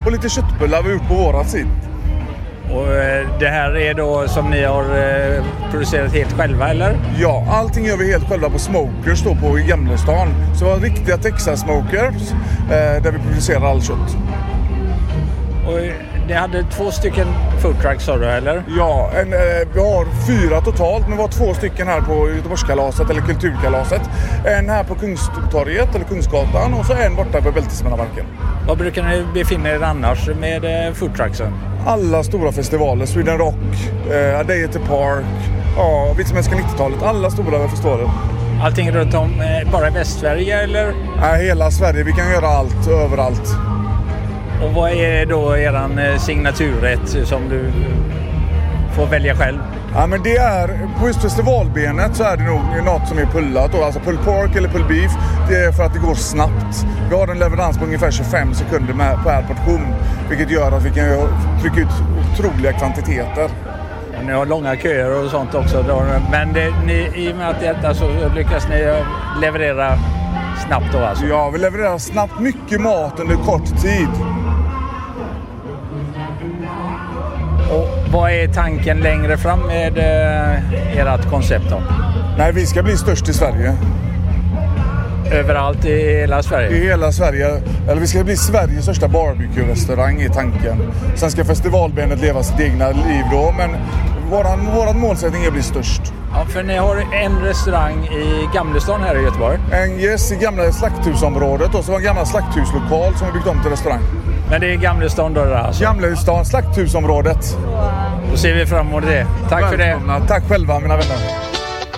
och lite köttbullar vi gjort på vårat sitt. Och det här är då som ni har producerat helt själva, eller? Ja, allting gör vi helt själva på Smokers då på Gamlestan. Så vi har riktiga Texas Smokers där vi producerar all kött. Och ni hade 2 stycken food trucks, sa du, eller? Ja, vi har 4 totalt, men vi har 2 stycken här på Göteborgskalaset eller Kulturkalaset. En här på Kungstorget eller Kungsgatan och så en borta på Bältesmannamarken. Var brukar ni befinna er annars med food trucksen? Alla stora festivaler, Sweden Rock, A Day at the Park, ja, Vittsvenska 90-talet, alla stora festivaler. Allting runt om, bara i Västsverige, eller? Nej, hela Sverige, vi kan göra allt, överallt. Och vad är då eran signaturrätt som du får välja själv? Ja, men det är, på just festivalbenet så är det nog något som är pullat då, alltså pull pork eller pull beef. Det är för att det går snabbt. Vi har en leverans på ungefär 25 sekunder per portion, vilket gör att vi kan trycka ut otroliga kvantiteter. Och ni har långa köer och sånt också då, men i och med att detta så lyckas ni leverera snabbt då alltså? Ja, vi levererar snabbt mycket mat under kort tid. Och vad är tanken längre fram med ert koncept då? Nej, vi ska bli störst i Sverige. Överallt i hela Sverige? I hela Sverige. Eller vi ska bli Sveriges största barbecue-restaurang i tanken. Sen ska festivalbenet leva sitt egna liv då, men våran målsättning är att bli störst. Ja, för ni har en restaurang i Gamlestan här i Göteborg. I gamla slakthusområdet och så var en gamla slakthuslokal som vi byggt om till restaurang. Men det är Gamlestan då alltså? Gamlestan, slakthusområdet. Då ser vi fram emot det. Tack för det. Tack själva mina vänner.